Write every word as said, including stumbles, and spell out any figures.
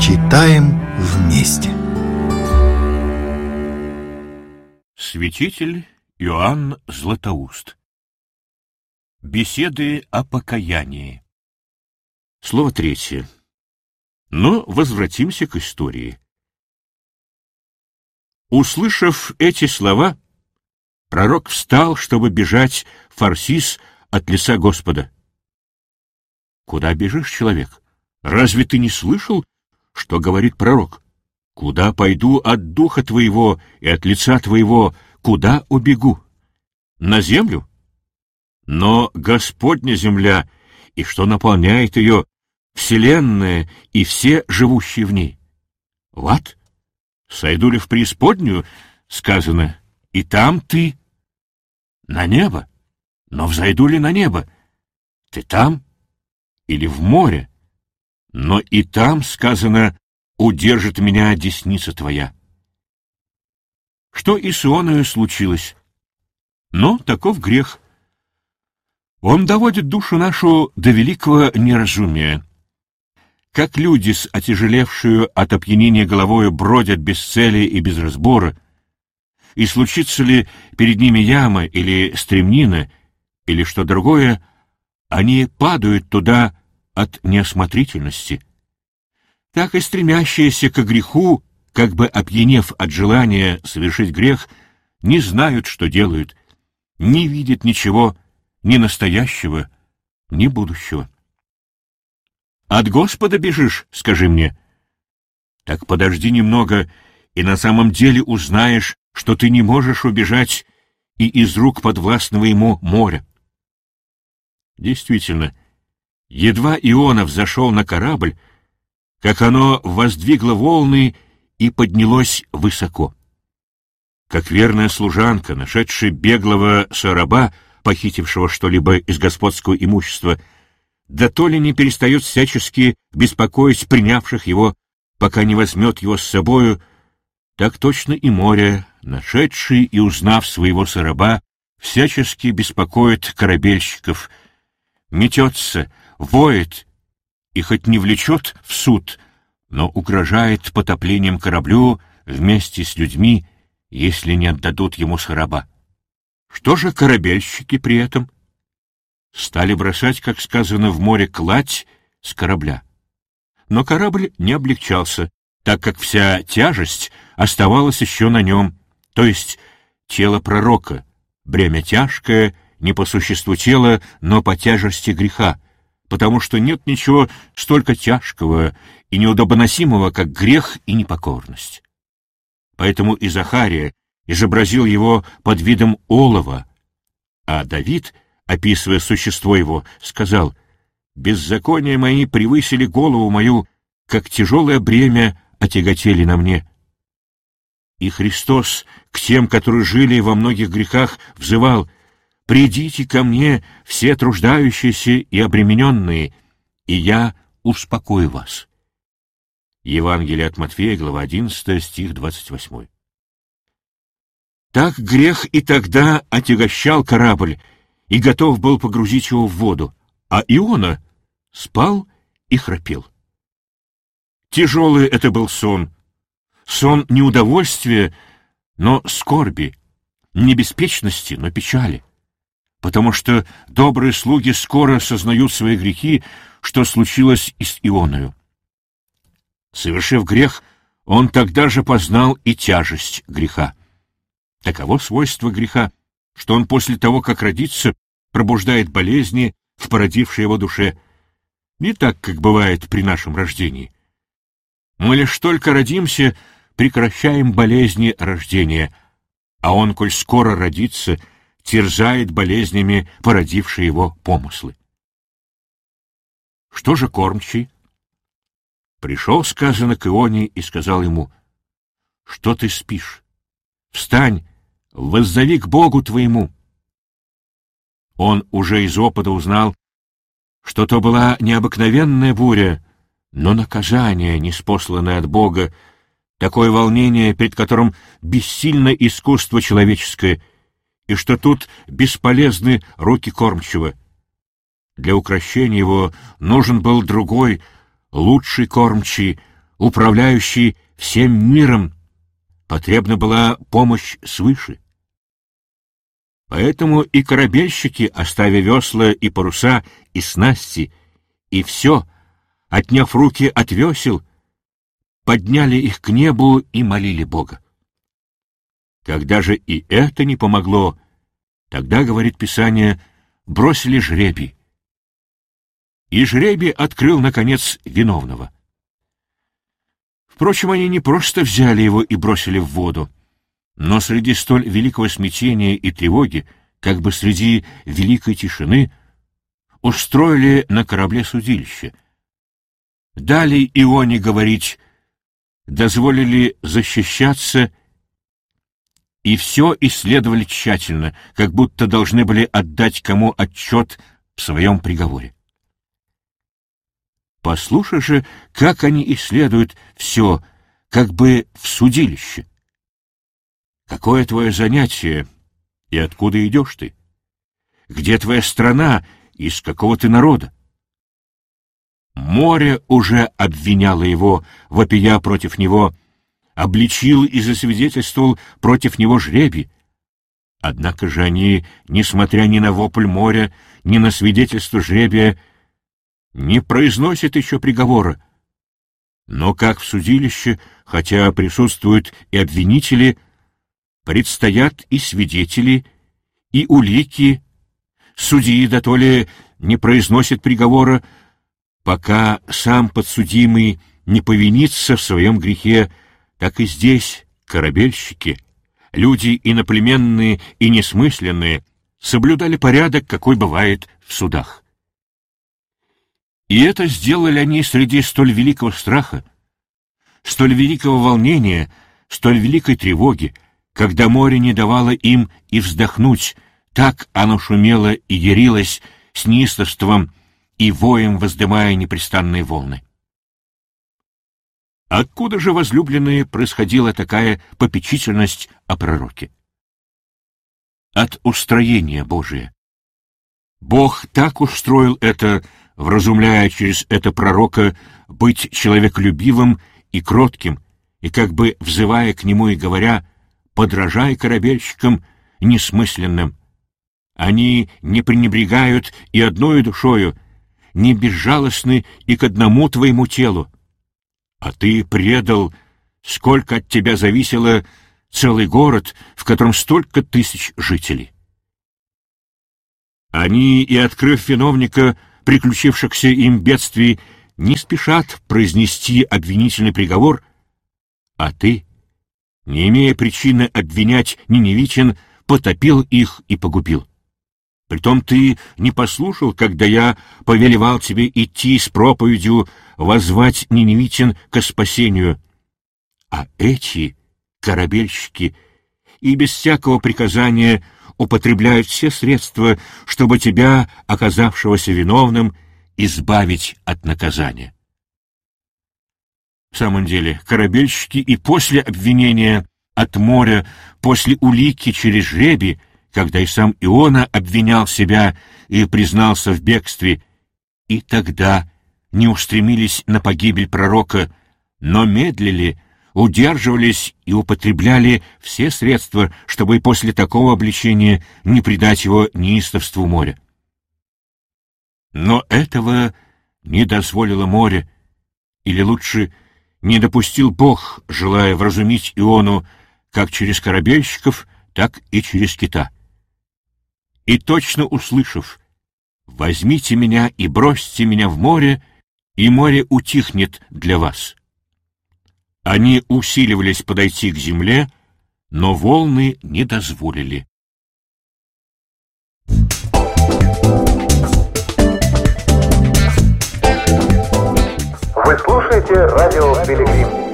Читаем вместе. Святитель Иоанн Златоуст. Беседы о покаянии. Слово третье. Но возвратимся к истории. Услышав эти слова, пророк встал, чтобы бежать в Фарсис от лица Господа. Куда бежишь, человек? Разве ты не слышал, что говорит пророк? Куда пойду от духа твоего и от лица твоего, куда убегу? На землю? Но Господня земля, и что наполняет ее, вселенная и все живущие в ней. В ад? Сойду ли в преисподнюю, сказано, и там ты? На небо? Но взойду ли на небо? Ты там? Или в море? Но и там, сказано, удержит меня десница твоя. Что и с Ионою случилось? Но таков грех. Он доводит душу нашу до великого неразумия. Как люди, с отяжелевшую от опьянения головою, бродят без цели и без разбора, и случится ли перед ними яма или стремнина, или что другое, они падают туда от неосмотрительности. Так и стремящиеся к греху, как бы опьянев от желания совершить грех, не знают, что делают, не видят ничего, ни настоящего, ни будущего. От Господа бежишь, скажи мне. Так подожди немного, и на самом деле узнаешь, что ты не можешь убежать и из рук подвластного ему моря. Действительно, едва Иона взошел на корабль, как оно воздвигло волны и поднялось высоко. Как верная служанка, нашедшая беглого сораба, похитившего что-либо из господского имущества, да то ли не перестает всячески беспокоить принявших его, пока не возьмет его с собою, так точно и море, нашедший и узнав своего сораба, всячески беспокоит корабельщиков, метется, воет, и хоть не влечет в суд, но угрожает потоплением кораблю вместе с людьми, если не отдадут ему сораба. Что же корабельщики при этом? Стали бросать, как сказано в море, кладь с корабля. Но корабль не облегчался, так как вся тяжесть оставалась еще на нем, то есть тело пророка, бремя тяжкое, не по существу тела, но по тяжести греха, потому что нет ничего столько тяжкого и неудобоносимого, как грех и непокорность. Поэтому и Захария изобразил его под видом олова, а Давид, описывая существо его, сказал: «Беззакония мои превысили голову мою, как тяжелое бремя отяготели на мне». И Христос к тем, которые жили во многих грехах, взывал: «Придите ко мне, все труждающиеся и обремененные, и я успокою вас». Евангелие от Матфея, глава одиннадцатая, стих двадцать восьмой. Так грех и тогда отягощал корабль и готов был погрузить его в воду, а Иона спал и храпел. Тяжелый это был сон, сон не удовольствия, но скорби, не беспечности, но печали, потому что добрые слуги скоро сознают свои грехи, что случилось и с Ионою. Совершив грех, он тогда же познал и тяжесть греха. Таково свойство греха, что он после того, как родится, пробуждает болезни в породившей его душе, не так, как бывает при нашем рождении. Мы лишь только родимся, прекращаем болезни рождения, а он, коль скоро родится, терзает болезнями породившие его помыслы. Что же кормчий? Пришел, сказано, к Ионе и сказал ему: «Что ты спишь? Встань, воззови к Богу твоему». Он уже из опыта узнал, что то была необыкновенная буря, но наказание, ниспосланное от Бога, такое волнение, перед которым бессильно искусство человеческое, и что тут бесполезны руки кормчего. Для укрощения его нужен был другой, лучший кормчий, управляющий всем миром, потребна была помощь свыше. Поэтому и корабельщики, оставив весла и паруса, и снасти, и все, отняв руки от весел, подняли их к небу и молили Бога. Когда же и это не помогло, тогда, говорит Писание, бросили жребий. И жребий открыл, наконец, виновного. Впрочем, они не просто взяли его и бросили в воду, но среди столь великого смятения и тревоги, как бы среди великой тишины, устроили на корабле судилище. Дали Ионе говорить, дозволили защищаться, и все исследовали тщательно, как будто должны были отдать кому отчет в своем приговоре. Послушай же, как они исследуют все, как бы в судилище. Какое твое занятие, и откуда идешь ты? Где твоя страна, и из какого ты народа? Море уже обвиняло его, вопия против него, обличил и засвидетельствовал против него жребий. Однако же они, несмотря ни на вопль моря, ни на свидетельство жребия, не произносят еще приговора. Но как в судилище, хотя присутствуют и обвинители, предстоят и свидетели, и улики, судьи да то ли не произносят приговора, пока сам подсудимый не повинится в своем грехе, так и здесь корабельщики, люди иноплеменные и несмысленные, соблюдали порядок, какой бывает в судах. И это сделали они среди столь великого страха, столь великого волнения, столь великой тревоги, когда море не давало им и вздохнуть, так оно шумело и ярилось с неистовством и воем, воздымая непрестанные волны. Откуда же, возлюбленные, происходила такая попечительность о пророке? От устроения Божия. Бог так устроил это, вразумляя через это пророка быть человеколюбивым и кротким, и как бы взывая к нему и говоря: «Подражай корабельщикам несмысленным». Они не пренебрегают и одною душою, не безжалостны и к одному твоему телу. А ты предал, сколько от тебя зависело, целый город, в котором столько тысяч жителей. Они, и открыв виновника приключившихся им бедствий, не спешат произнести обвинительный приговор, а ты, не имея причины обвинять ниневитян, потопил их и погубил. Притом ты не послушал, когда я повелевал тебе идти с проповедью, воззвать ниневитян ко спасению. А эти корабельщики и без всякого приказания употребляют все средства, чтобы тебя, оказавшегося виновным, избавить от наказания. В самом деле, корабельщики и после обвинения от моря, после улики через жребий, когда и сам Иона обвинял себя и признался в бегстве, и тогда не устремились на погибель пророка, но медлили, удерживались и употребляли все средства, чтобы и после такого обличения не предать его неистовству моря. Но этого не дозволило море, или лучше, не допустил Бог, желая вразумить Иону как через корабельщиков, так и через кита. И точно услышав: «Возьмите меня и бросьте меня в море, и море утихнет для вас». Они усиливались подойти к земле, но волны не дозволили. Вы слушаете радио «Пилигрим».